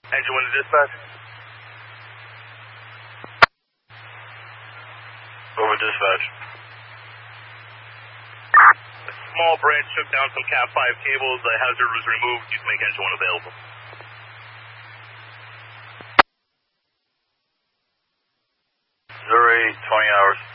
Engine 1 to dispatch. Over dispatch. A small branch took down some Cat 5 cables. The hazard was removed. You can make engine 1 available. Zero 8, 20 hours.